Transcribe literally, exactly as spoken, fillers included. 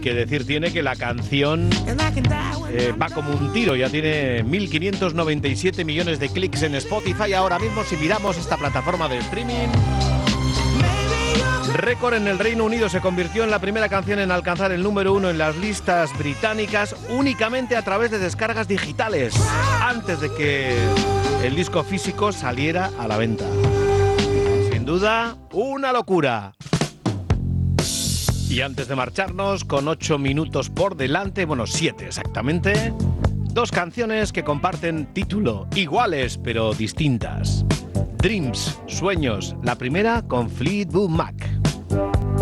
que decir tiene que la canción eh, va como un tiro, ya tiene mil quinientos noventa y siete millones de clics en Spotify ahora mismo si miramos esta plataforma de streaming. Récord en el Reino Unido, se convirtió en la primera canción en alcanzar el número uno en las listas británicas únicamente a través de descargas digitales, antes de que el disco físico saliera a la venta. Sin duda, una locura. Y antes de marcharnos, con ocho minutos por delante, bueno, siete exactamente, dos canciones que comparten título, iguales pero distintas. Dreams, Sueños, la primera con Fleetwood Mac.